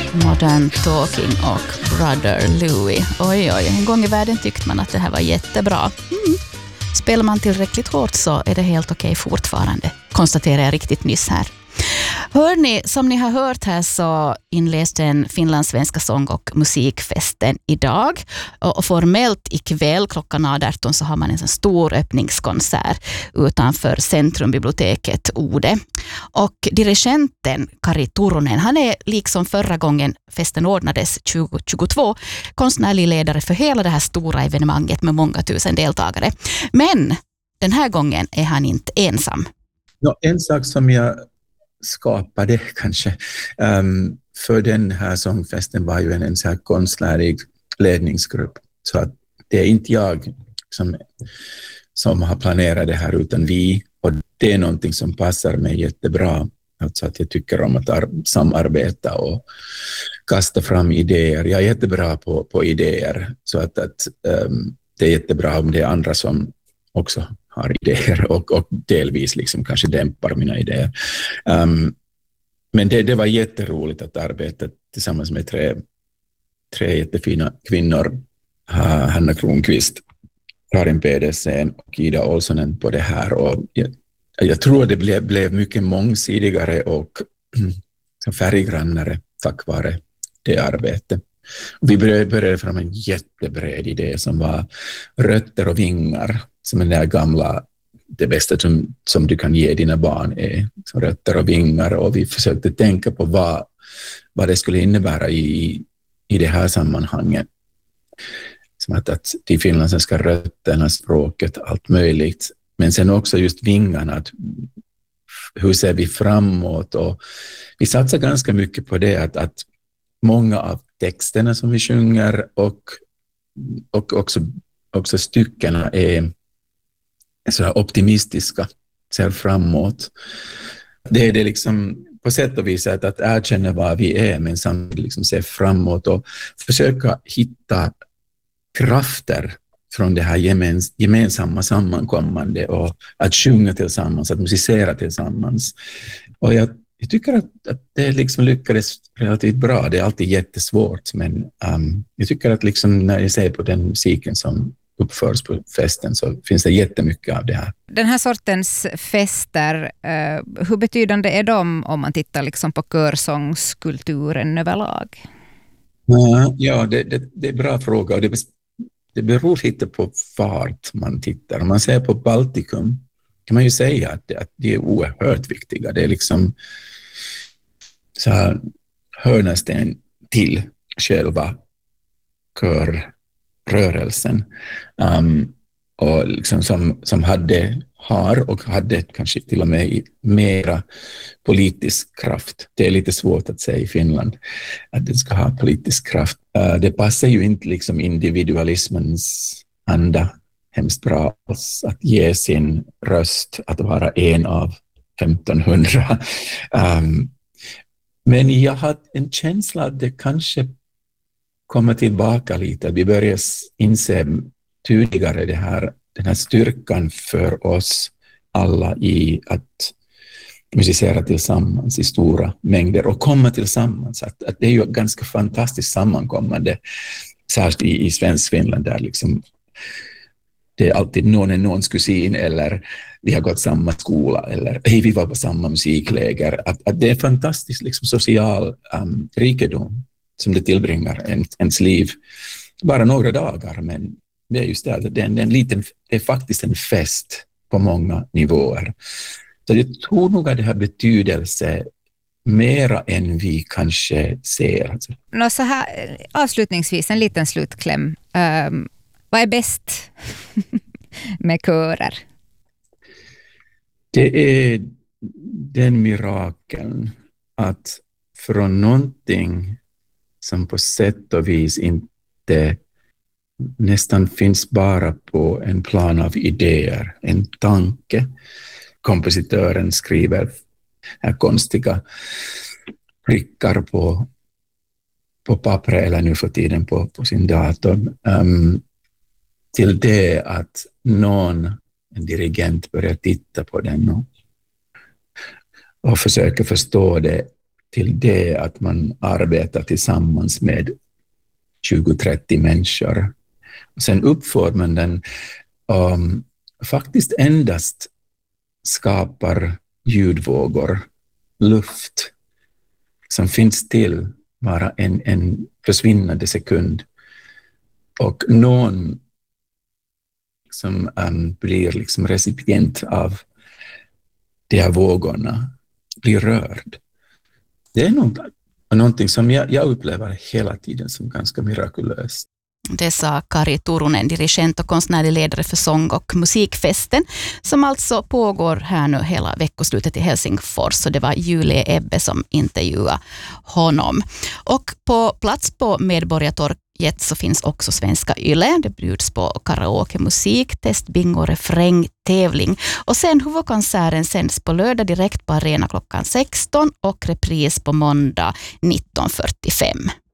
Modern Talking och Brother Louie. Oj, en gång i världen tyckte man att det här var jättebra. Spelar man tillräckligt hårt så är det helt okej fortfarande, konstaterar jag riktigt nyss här. Hörrni, som ni har hört här så inleds den finlandssvenska sång- och musikfesten idag. Och formellt ikväll klockan 18 så har man en sån stor öppningskonsert utanför Centrumbiblioteket Ode. Och dirigenten Kari Turunen, han är liksom förra gången festen ordnades 2022 konstnärlig ledare för hela det här stora evenemanget med många tusen deltagare. Men den här gången är han inte ensam. En sak som jag skapade kanske för den här sångfesten var ju en så här konstnärlig ledningsgrupp. Så att det är inte jag som har planerat det här utan vi. Och det är någonting som passar mig jättebra. Alltså att jag tycker om att samarbeta och kasta fram idéer. Jag är jättebra på idéer. Så att det är jättebra om det är andra som också har idéer och delvis liksom kanske dämpar mina idéer. Men det var jätteroligt att arbeta tillsammans med tre jättefina kvinnor. Hanna Kronqvist, Karin Pedersen och Ida Olsonen på det här. Och jag tror det blev mycket mångsidigare och färggrannare tack vare det arbetet. Vi började fram en jättebred idé som var rötter och vingar, som är det gamla, det bästa som du kan ge dina barn är som rötter och vingar, och vi försökte tänka på vad det skulle innebära i det här sammanhanget. Som att de finlandssvenska rötterna, språket, allt möjligt, men sen också just vingarna, att hur ser vi framåt, och vi satsar ganska mycket på det att många av texterna som vi sjunger och också styckena är så här optimistiska, ser framåt. Det är det liksom på sätt och vis att erkänna vad vi är, men samtidigt liksom se framåt och försöka hitta krafter från det här gemensamma sammankommande, och att sjunga tillsammans, att musicera tillsammans. Och jag tycker att det liksom lyckades relativt bra. Det är alltid jättesvårt, men jag tycker att liksom när jag ser på den musiken som uppförs på festen så finns det jättemycket av det här. Den här sortens fester, hur betydande är de om man tittar liksom på körsångskulturen överlag? Ja, det är en bra fråga, och det beror lite på vart man tittar. Om man ser på Baltikum kan man ju säga att det är oerhört viktiga. Det är liksom så här hörnsten till själva körrörelsen. Och liksom som hade kanske till och med mera politisk kraft. Det är lite svårt att säga i Finland att det ska ha politisk kraft. Det passar ju inte liksom individualismens anda hemskt bra att ge sin röst, att vara en av 1500. Men jag har en känsla att det kanske kommer tillbaka lite. Vi börjar inse tydligare den här styrkan för oss alla i att musicera tillsammans i stora mängder och komma tillsammans. Att det är ju ett ganska fantastiskt sammankommande, särskilt i svensk Finland där liksom det är alltid någons kusin, eller vi har gått samma skola, eller vi var på samma musikläger. Att det är fantastiskt liksom social rikedom som det tillbringar ens liv. Bara några dagar, men det är just det är faktiskt en fest på många nivåer. Så jag tror nog att det har betydelse mera än vi kanske ser. Så här, avslutningsvis en liten slutkläm. Vad är bäst med körer? Det är den mirakeln att från någonting som på sätt och vis inte nästan finns bara på en plan av idéer, en tanke. Kompositören skriver här konstiga prickar på papper eller nu för tiden på sin dator. Till det att en dirigent börjar titta på den och försöker förstå det till det att man arbetar tillsammans med 20-30 människor. Sen uppför man den faktiskt endast skapar ljudvågor, luft som finns till bara en försvinnande sekund. Och någon som blir liksom recipient av de här vågorna blir rörd. Det är någonting som jag upplever hela tiden som ganska mirakulöst. Det sa Kari Turunen, dirigent och konstnärlig ledare för sång- och musikfesten, som alltså pågår här nu hela veckoslutet i Helsingfors. Och det var Julie Ebbe som intervjuade honom. Och på plats på Medborgartorget så finns också Svenska Yle. Det bjuds på karaoke, musik, test, bingo, refräng, tävling. Och sen huvudkonserten sänds på lördag direkt på Arena klockan 16 och repris på måndag 19.45.